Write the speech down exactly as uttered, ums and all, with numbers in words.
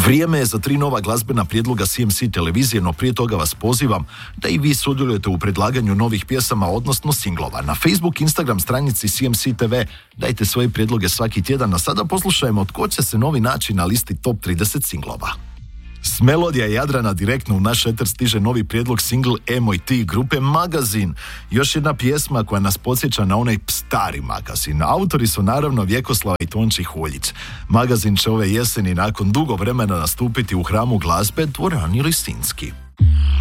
Vrijeme je za tri nova glazbena prijedloga C M C televizije, no prije toga vas pozivam da i vi sudjelujete u predlaganju novih pjesama, odnosno singlova. Na Facebook, Instagram stranici C M C T V dajte svoje prijedloge svaki tjedan, a sada poslušajmo tko će se novi naći na listi top trideset singlova. S Melodija Jadrana direktno u naš eter stiže novi prijedlog singl E moj ti grupe Magazin. Još jedna pjesma koja nas podsjeća na onaj stari Magazin. Autori su naravno Vjekoslava i Tonči Huljić. Magazin će ove jeseni nakon dugo vremena nastupiti u hramu glazbe Dvorani Lisinski.